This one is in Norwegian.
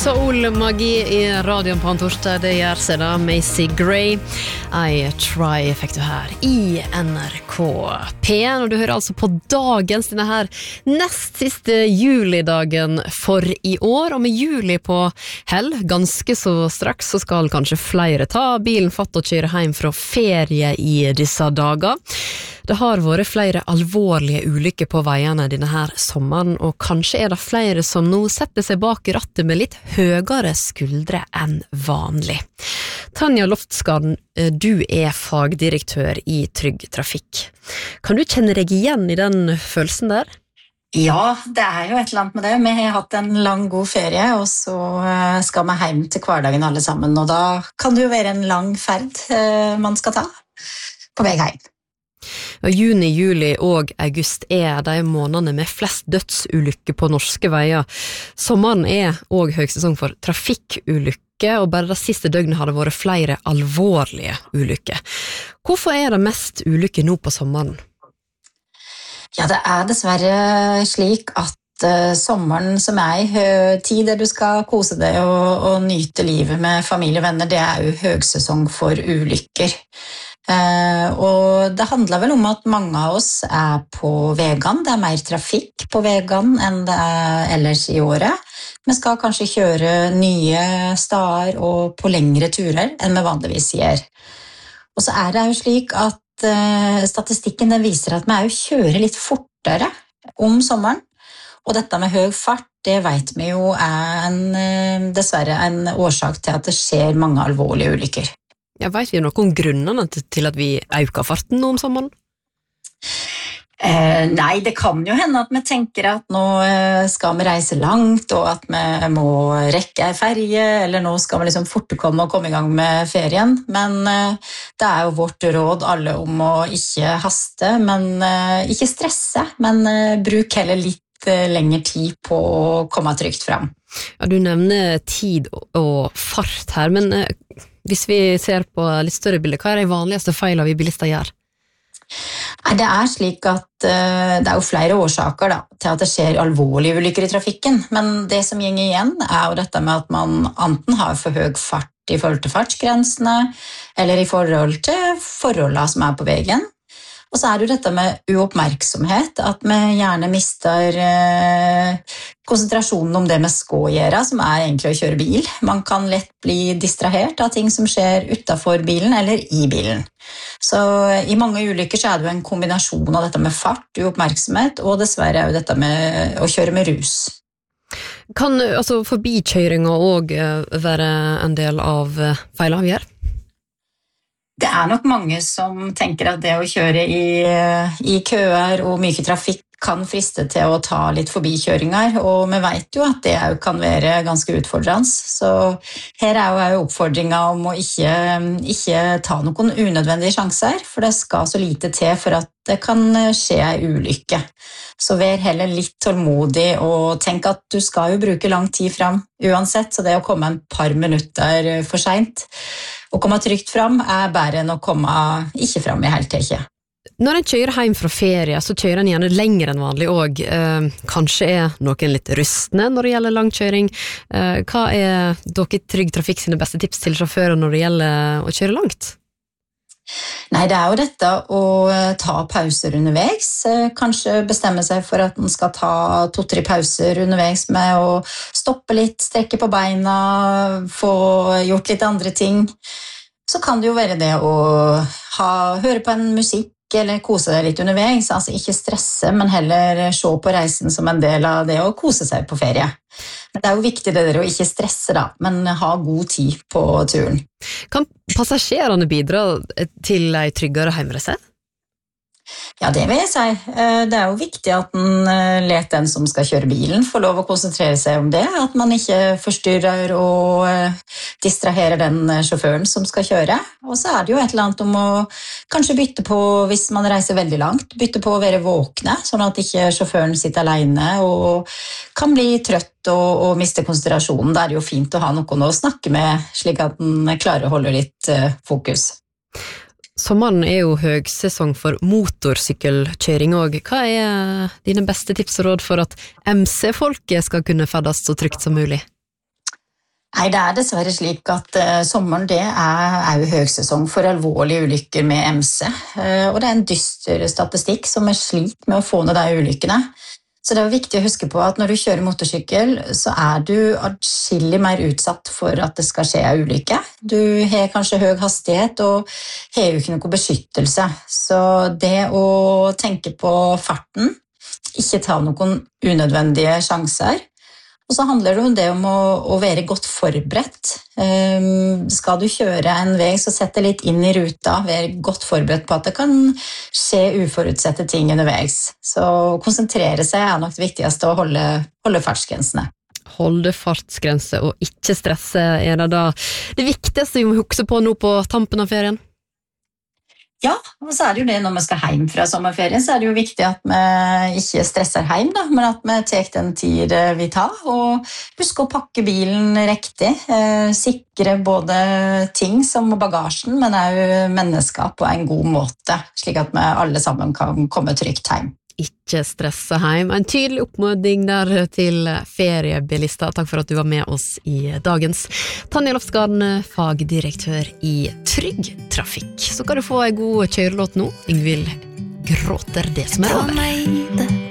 Soul-magi i radioen på en torsdag, det gjør seg da Macy Gray. I Try fikk du her i NRK P1, og du hører altså på dagens denne her nest siste julidagen for i år, og med juli på hell, ganske så straks, så skal kanskje flere ta bilen fatt og kjøre hjem fra ferie i disse dager. Det har vært flere alvorlige ulykker på veiene denne her sommeren, og kanskje er det flere som nå setter seg bak rattet med litt høyere skuldre enn vanlig. Tanja Loftsgaard, du er fagdirektør i Trygg Trafikk. Kan du kjenne deg igjen i den følelsen der? Ja, det er jo et eller annet med det. Vi har hatt en lang, god ferie, og så skal vi hjem til hverdagen alle sammen, og da kan det jo være en lang ferd man skal ta på vei hjem. Juni, juli og august er de månedene med flest dødsulykker på norske veier. Sommeren er også høysesong for trafikkulykker, og bare det siste døgnet har det vært flere alvorlige ulykker. Hvorfor er det mest ulykker nå på sommeren? Ja, det er dessverre slik at sommeren som er i tid der du skal kose deg og nyte livet med familie og venner, det er jo høysesong for ulykker. Og det handler vel om at mange av oss er på vegan. Det er mer trafikk på vegan enn det er ellers i året. Vi skal kanskje kjøre nye steder og på lengre turer enn vi vanligvis gjør. Og så er det jo slik at statistikken den viser at vi kjører litt fortere om sommeren. Og dette med høy fart, det vet vi jo er dessverre en årsak til at det skjer mange alvorlige ulykker. Jeg vet vi noe om grunnene til at vi øker farten nå om sommeren? Nei, det kan jo hende at vi tenker at nå skal vi reise langt, og at vi må rekke en ferie, eller nå skal vi liksom fortkomme og komme i gang med ferien. Men det er jo vårt råd alle om å ikke haste, men ikke stresse, men bruk heller litt lengre tid på å komme trygt frem. Ja, du nevner tid og fart her, men hvis vi ser på litt større bilder, hva er de vanligste feilene vi bilister gjør? Det er slik at det er jo flere årsaker til at det skjer alvorlige ulykker i trafikken, men det som går igjen er jo dette med at man enten har for høy fart i forhold til fartsgrensene, eller i forhold til forholdene som er på veien. Og så er det jo dette med uoppmerksomhet, at vi gjerne mister konsentrasjonen om det vi skal gjøre, som er egentlig å kjøre bil. Man kan lett bli distrahert av ting som skjer utenfor bilen eller i bilen. Så i mange ulykker så er det jo en kombinasjon av dette med fart, uoppmerksomhet, og dessverre er jo dette med å kjøre med rus. Kan altså forbikjøringer også være en del av feilavgjør? Det er nok mange som tenker at det å kjøre i køer og mye trafikk kan friste til å ta litt forbikjøringer, og vi vet jo at det kan være ganske utfordrende. Så her er jo oppfordringen om å ikke ta noen unødvendige sjanser, for det skal så lite til for at det kan skje en ulykke. Så vær heller litt tålmodig og tenk at du skal jo bruke lang tid frem uansett, så det å komme en par minutter for sent og komme trygt frem er bedre enn å komme ikke frem i helt tatt. Når en kjører hjem fra ferie, så kjører en gjerne lenger enn vanlig og kanskje er noen litt rustne når det gjelder langkjøring. Hva er dere Trygg Trafikk sine beste tips til sjåfører når det gjelder å kjøre langt? Nei, det er jo dette å ta pauser underveis. Kanskje bestemme seg for at en skal ta 2-3 pauser underveis med å stoppe litt, strekke på beina, få gjort litt andre ting. Så kan det jo være det å høre på en musikk eller kose deg litt underveis. Altså ikke stresse, men heller se på reisen som en del av det å kose seg på ferie. Men det er jo viktig det der å ikke stresse da, men ha god tid på turen. Kan passasjerene bidra til en tryggere hjemreise? Ja, det vil jeg si. Det er jo viktig at en let den som skal kjøre bilen få lov å konsentrere seg om det, at man ikke forstyrrer og distraherer den sjåføren som skal kjøre. Og så er det jo et eller annet om å kanskje bytte på, hvis man reiser veldig langt, bytte på å være våkne, sånn at ikke sjåføren sitter alene og kan bli trøtt og miste konsentrasjonen. Da er det jo fint å ha noen å snakke med, slik at den klarer å holde litt fokus. Sommeren er jo høgsesong for motorsykkelkjøring også. Hva er dine beste tips og råd for at MC-folket skal kunne ferdes så trygt som mulig? Nei, det dessverre slik at sommeren det jo høgsesong for alvorlige ulykker med MC. Og det en dyster statistikk som slit med å få ned de ulykkene. Så det viktig å huske på at når du kjører motorsykkel, så du adskillig mer utsatt for at det skal skje en ulykke. Du har kanskje høy hastighet og har jo ikke noe beskyttelse. Så det å tenke på farten, ikke ta noen unødvendige sjanser. Og så handler det om å være godt forberedt. Skal du kjøre en vei, så sett deg litt inn i ruta, være godt forberedt på at det kan skje uforutsette ting underveis. Så konsentrere seg nok det viktigste, å holde fartsgrensene. Holde fartsgrense og ikke stresse det da det viktigste vi må huske på nå på tampen av ferien? Ja, og så det jo det når vi skal hjem fra sommerferien, så det jo viktig at vi ikke stresser hjem, da, men at vi tar den tid vi tar, og husk å pakke bilen riktig, sikre både ting som bagasjen, men også mennesker på en god måte, slik at vi alle sammen kan komme trygt hjem. Ikke stresse hjem. En tydelig oppmuntring der til feriebilister. Takk for at du var med oss i dagens. Tanja Lofsgarden, fagdirektør i Trygg Trafikk. Så kan du få en god kjørelåt nå. Yngvild gråter det som over.